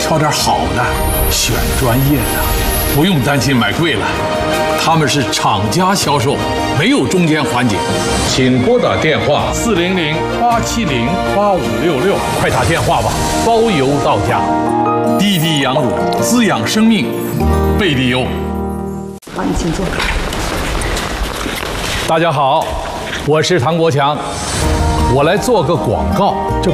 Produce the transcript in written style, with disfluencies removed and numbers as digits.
挑点好的，选专业的，不用担心买贵了。他们是厂家销售，没有中间环节。请拨打电话400-870-8566，快打电话吧，包邮到家。滴滴羊乳滋养生命，贝蒂优。 好，你请坐。 大家好，我是唐国强，我来做个广告。这